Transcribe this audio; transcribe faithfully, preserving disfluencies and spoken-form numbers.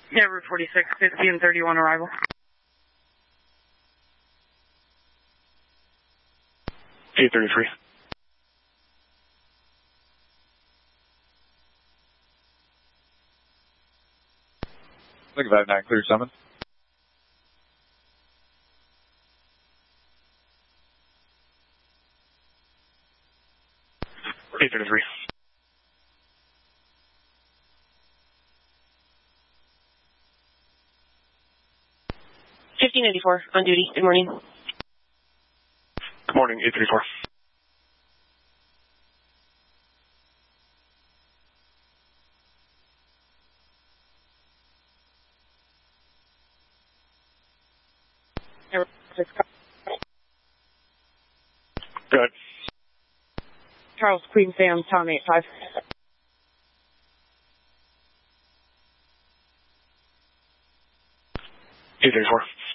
Yeah, Route forty-six, fifty and thirty-one arrival. eight thirty-three. Look at that nine, clear summon. eight thirty-three. fifteen ninety-four, on duty. Good morning. Good morning, eight thirty-four. Good. Charles, Queen Sam, Tom eight five. eight thirty-four.